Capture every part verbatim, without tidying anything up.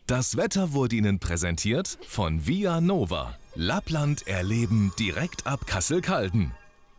Das Wetter wurde Ihnen präsentiert von Via Nova. Lappland erleben direkt ab Kassel-Calden.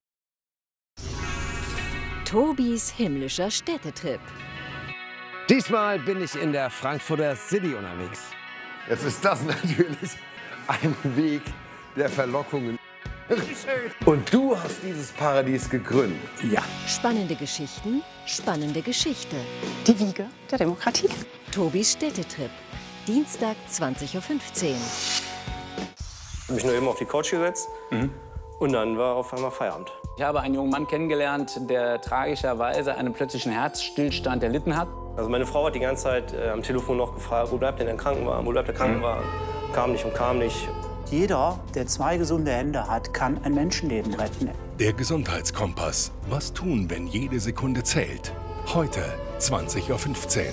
Tobis himmlischer Städtetrip. Diesmal bin ich in der Frankfurter City unterwegs. Jetzt ist das natürlich ein Weg der Verlockungen. Und du hast dieses Paradies gegründet. Ja. Spannende Geschichten, spannende Geschichte. Die Wiege der Demokratie. Tobis Städtetrip. Dienstag zwanzig Uhr fünfzehn. Ich habe mich nur eben auf die Couch gesetzt mhm. und dann war auf einmal Feierabend. Ich habe einen jungen Mann kennengelernt, der tragischerweise einen plötzlichen Herzstillstand erlitten hat. Also meine Frau hat die ganze Zeit äh, am Telefon noch gefragt, wo bleibt denn der Krankenwagen, wo bleibt der Krankenwagen? Mhm. Kam nicht und kam nicht. Jeder, der zwei gesunde Hände hat, kann ein Menschenleben retten. Der Gesundheitskompass. Was tun, wenn jede Sekunde zählt? Heute zwanzig Uhr fünfzehn.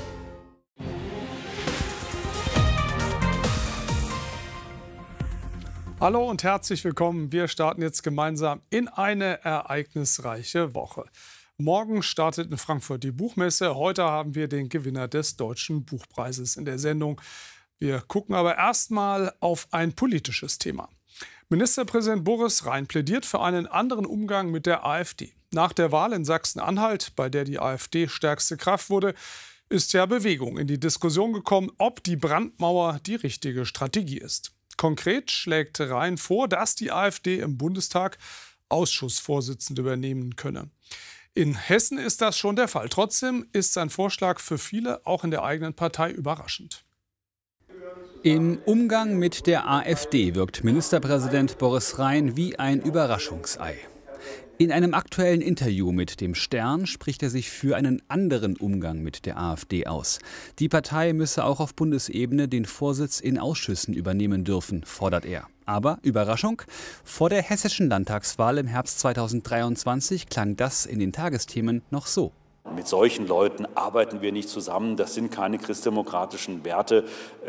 Hallo und herzlich willkommen. Wir starten jetzt gemeinsam in eine ereignisreiche Woche. Morgen startet in Frankfurt die Buchmesse. Heute haben wir den Gewinner des Deutschen Buchpreises in der Sendung. Wir gucken aber erstmal auf ein politisches Thema. Ministerpräsident Boris Rhein plädiert für einen anderen Umgang mit der AfD. Nach der Wahl in Sachsen-Anhalt, bei der die AfD stärkste Kraft wurde, ist ja Bewegung in die Diskussion gekommen, ob die Brandmauer die richtige Strategie ist. Konkret schlägt Rhein vor, dass die AfD im Bundestag Ausschussvorsitzende übernehmen könne. In Hessen ist das schon der Fall. Trotzdem ist sein Vorschlag für viele, auch in der eigenen Partei, überraschend. Im Umgang mit der AfD wirkt Ministerpräsident Boris Rhein wie ein Überraschungsei. In einem aktuellen Interview mit dem Stern spricht er sich für einen anderen Umgang mit der AfD aus. Die Partei müsse auch auf Bundesebene den Vorsitz in Ausschüssen übernehmen dürfen, fordert er. Aber, Überraschung, vor der hessischen Landtagswahl im Herbst zweitausenddreiundzwanzig klang das in den Tagesthemen noch so. Mit solchen Leuten arbeiten wir nicht zusammen, das sind keine christdemokratischen Werte.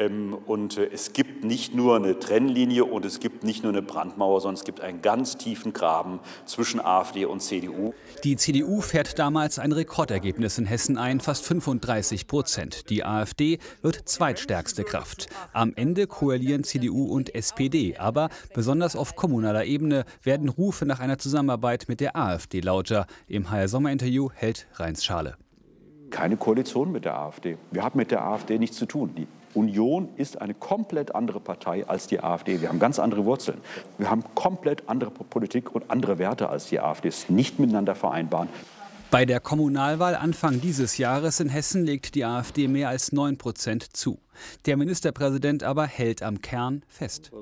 Und es gibt nicht nur eine Trennlinie und es gibt nicht nur eine Brandmauer, sondern es gibt einen ganz tiefen Graben zwischen AfD und C D U. Die C D U fährt damals ein Rekordergebnis in Hessen ein, fast fünfunddreißig Prozent. Die AfD wird zweitstärkste Kraft. Am Ende koalieren C D U und S P D. Aber besonders auf kommunaler Ebene werden Rufe nach einer Zusammenarbeit mit der AfD lauter. Im H R-Sommer-Interview hält Rheins Schale. Keine Koalition mit der AfD. Wir haben mit der AfD nichts zu tun. Die Union ist eine komplett andere Partei als die AfD. Wir haben ganz andere Wurzeln. Wir haben komplett andere Politik und andere Werte als die AfD. Es ist nicht miteinander vereinbaren. Bei der Kommunalwahl Anfang dieses Jahres in Hessen legt die AfD mehr als neun Prozent zu. Der Ministerpräsident aber hält am Kern fest.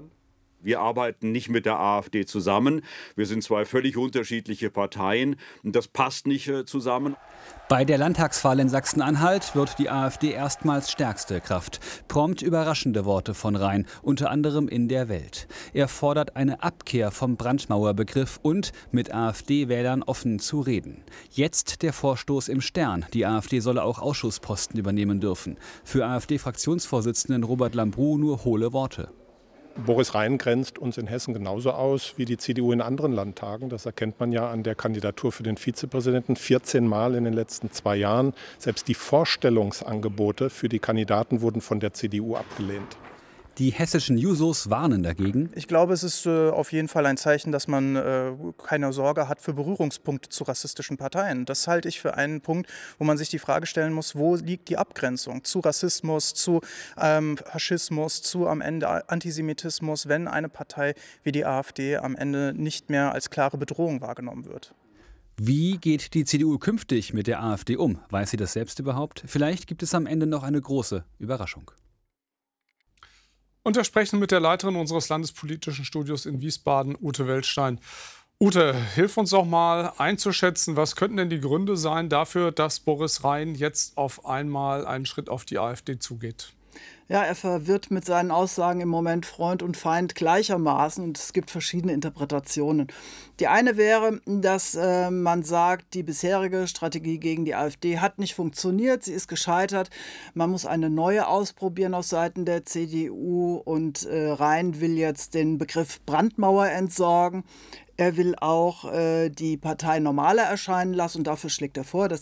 Wir arbeiten nicht mit der AfD zusammen. Wir sind zwei völlig unterschiedliche Parteien und das passt nicht zusammen. Bei der Landtagswahl in Sachsen-Anhalt wird die AfD erstmals stärkste Kraft. Prompt überraschende Worte von Rhein, unter anderem in der Welt. Er fordert eine Abkehr vom Brandmauerbegriff und mit AfD-Wählern offen zu reden. Jetzt der Vorstoß im Stern. Die AfD solle auch Ausschussposten übernehmen dürfen. Für AfD-Fraktionsvorsitzenden Robert Lambrou nur hohle Worte. Boris Rhein grenzt uns in Hessen genauso aus wie die C D U in anderen Landtagen. Das erkennt man ja an der Kandidatur für den Vizepräsidenten. vierzehn Mal in den letzten zwei Jahren. Selbst die Vorstellungsangebote für die Kandidaten wurden von der C D U abgelehnt. Die hessischen Jusos warnen dagegen. Ich glaube, es ist äh, auf jeden Fall ein Zeichen, dass man äh, keine Sorge hat für Berührungspunkte zu rassistischen Parteien. Das halte ich für einen Punkt, wo man sich die Frage stellen muss, wo liegt die Abgrenzung zu Rassismus, zu ähm, Faschismus, zu am Ende Antisemitismus, wenn eine Partei wie die AfD am Ende nicht mehr als klare Bedrohung wahrgenommen wird. Wie geht die C D U künftig mit der AfD um? Weiß sie das selbst überhaupt? Vielleicht gibt es am Ende noch eine große Überraschung. Und wir sprechen mit der Leiterin unseres landespolitischen Studios in Wiesbaden, Ute Weltstein. Ute, hilf uns doch mal einzuschätzen, was könnten denn die Gründe sein dafür, dass Boris Rhein jetzt auf einmal einen Schritt auf die AfD zugeht? Ja, er verwirrt mit seinen Aussagen im Moment Freund und Feind gleichermaßen und es gibt verschiedene Interpretationen. Die eine wäre, dass äh, man sagt, die bisherige Strategie gegen die AfD hat nicht funktioniert, sie ist gescheitert. Man muss eine neue ausprobieren auf Seiten der C D U und äh, Rhein will jetzt den Begriff Brandmauer entsorgen. Er will auch äh, die Partei normaler erscheinen lassen und dafür schlägt er vor, dass